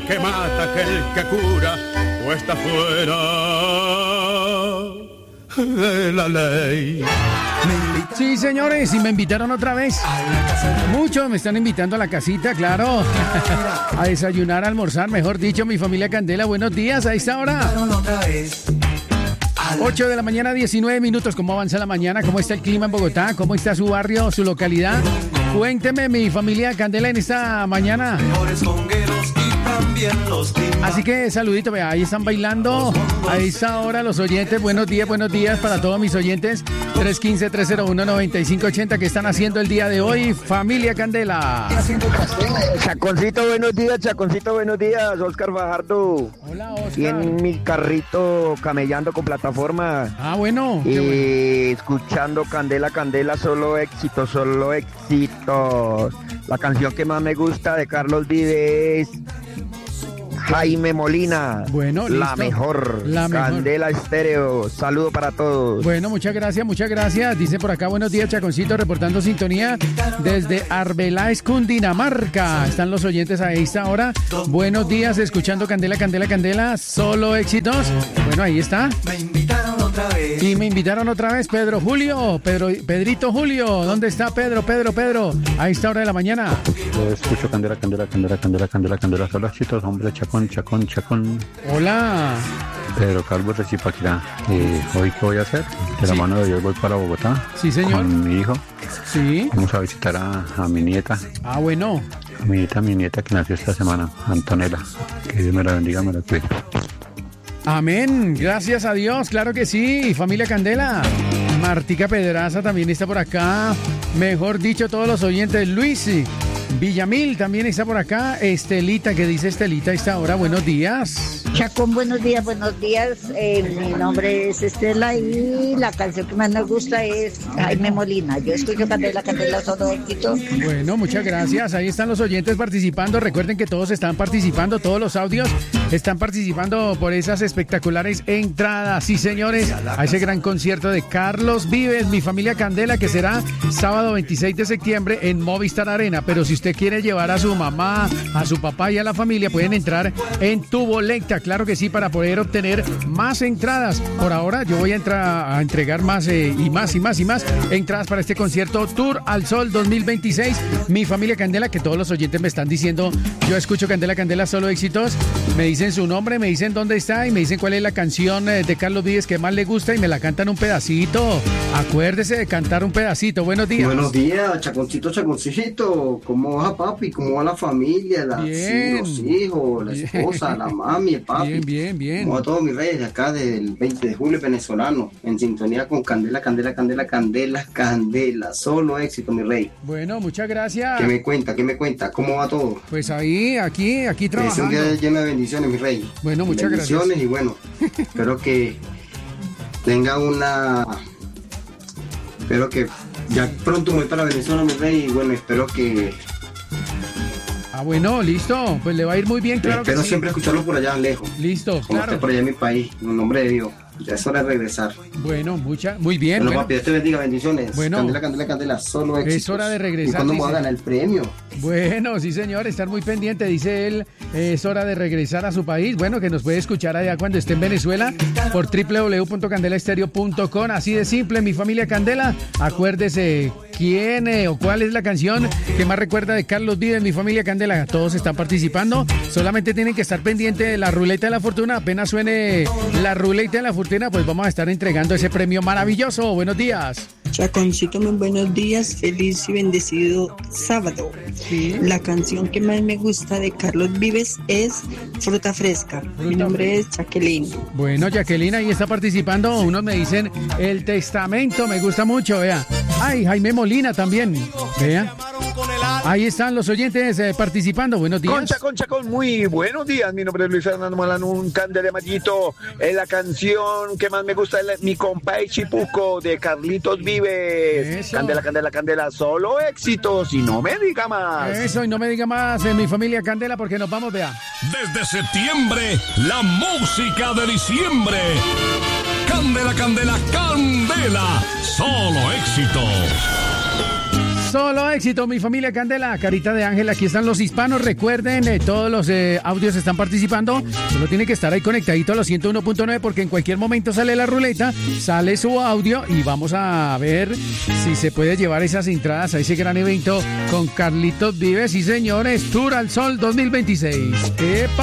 que mata que el que cura, o está fuera de la ley. Sí, señores, y me invitaron otra vez. Muchos me están invitando a la casita, claro. A desayunar, a almorzar, mejor dicho, mi familia Candela. Buenos días a esta hora. 8 de la mañana, 19 minutos. ¿Cómo avanza la mañana? ¿Cómo está el clima en Bogotá? ¿Cómo está su barrio, su localidad? Cuénteme, mi familia Candela, en esta mañana. Así que saludito, vea, ahí están bailando a esta hora los oyentes. Buenos días para todos mis oyentes. 315-301-9580. ¿Qué están haciendo el día de hoy, familia Candela? Chaconcito, buenos días, Oscar Fajardo. Hola, Oscar. Y en mi carrito camellando con plataforma. Ah, bueno. Y Bueno. escuchando Candela, solo éxitos. La canción que más me gusta de Carlos Vives, Jaime Molina. Bueno, la listo. mejor. La mejor. Candela Estéreo. Saludo para todos. Bueno, muchas gracias. Dice por acá, buenos días, Chaconcito, reportando sintonía desde Arbeláez, Cundinamarca. Están los oyentes a esta hora. Buenos días, escuchando Candela, solo éxitos. Bueno, ahí está. Y me invitaron otra vez, Pedrito Julio. ¿Dónde está Pedro? A esta hora de la mañana. Yo escucho Candela, solo éxitos, hombre, Chacón. Hola. Pedro Calvo de Zipaquirá. ¿Hoy qué voy a hacer? De la mano de Dios voy para Bogotá. Sí, señor. Con mi hijo. Sí. Vamos a visitar a mi nieta. Ah, bueno. A mi nieta que nació esta semana, Antonella. Que Dios me la bendiga, me la cuide. Amén, gracias a Dios, claro que sí, familia Candela. Martica Pedraza también está por acá, mejor dicho, todos los oyentes. Luis Villamil también está por acá. Estelita, ¿qué dice Estelita a esta hora? Buenos días. Chacón, buenos días. Mi nombre es Estela y la canción que más me gusta es Jaime Molina. Yo escucho Candela, solo éxito. Bueno, muchas gracias. Ahí están los oyentes participando. Recuerden que todos están participando, todos los audios están participando por esas espectaculares entradas. Sí, señores, a ese gran concierto de Carlos Vives, mi familia Candela, que será sábado 26 de septiembre en Movistar Arena. Pero si usted quiere llevar a su mamá, a su papá y a la familia, pueden entrar en Tu Boleta. Claro que sí, para poder obtener más entradas. Por ahora yo voy a entregar más y más entradas para este concierto Tour al Sol 2026. Mi familia Candela, que todos los oyentes me están diciendo, yo escucho Candela, solo éxitos. Me dicen su nombre, me dicen dónde está y me dicen cuál es la canción de Carlos Vives que más le gusta y me la cantan un pedacito. Acuérdese de cantar un pedacito. Buenos días. Buenos días, Chaconcito. ¿Cómo va, papi? ¿Cómo va la familia? Bien. Los hijos, la esposa, la mami, el papi. Bien. Como a todos mis reyes de acá del 20 de julio venezolano, en sintonía con Candela, solo éxito, mi rey. Bueno, muchas gracias. ¿Qué me cuenta? ¿Cómo va todo? Pues aquí Es trabajando. un día lleno de bendiciones, mi rey. Bueno, muchas bendiciones gracias. Y bueno, espero que tenga espero que ya pronto voy para Venezuela, mi rey, y bueno, espero que Ah, bueno, listo. Pues le va a ir muy bien, claro que espero sí. siempre escucharlo por allá lejos. Listo, Como claro. esté por allá en mi país, en el nombre de Dios. Ya es hora de regresar. Bueno, muy bien. Bueno, Bueno, papi, Dios te bendiga, bendiciones. Bueno. Candela, solo éxitos. Es hora de regresar, ¿Y cuándo me dice. voy a ganar el premio? Bueno, sí, señor, estar muy pendiente, dice él. Es hora de regresar a su país. Bueno, que nos puede escuchar allá cuando esté en Venezuela por www.candelaestereo.com. Así de simple, mi familia Candela. Acuérdese quién o cuál es la canción que más recuerda de Carlos Vives, mi familia Candela. Todos están participando. Solamente tienen que estar pendientes de la ruleta de la fortuna. Apenas suene la ruleta de la fortuna, pues vamos a estar entregando ese premio maravilloso. Buenos días. Chaconcito, muy buenos días, feliz y bendecido sábado. Sí. La canción que más me gusta de Carlos Vives es Fruta Fresca. Mi nombre es Jacqueline. Bueno, Jacqueline ahí está participando. Unos me dicen El Testamento, me gusta mucho, vea. Ay, Jaime Molina también, vea. Ahí están los oyentes participando. Buenos días. Concha, muy buenos días. Mi nombre es Luis Fernando Malano, un Candela Mallito. La canción que más me gusta es Mi Compay Chipuco de Carlitos Vives. Eso. Candela, solo éxitos y no me diga más. Eso, y no me diga más mi familia Candela porque nos vamos, vea. Desde septiembre, la música de diciembre. Candela, solo éxitos. Solo éxito, mi familia Candela, Carita de Ángel, aquí están los hispanos, recuerden, todos los audios están participando, solo tiene que estar ahí conectadito a los 101.9 porque en cualquier momento sale la ruleta, sale su audio y vamos a ver si se puede llevar esas entradas a ese gran evento con Carlitos Vives y señores, Tour al Sol 2026. ¡Epa!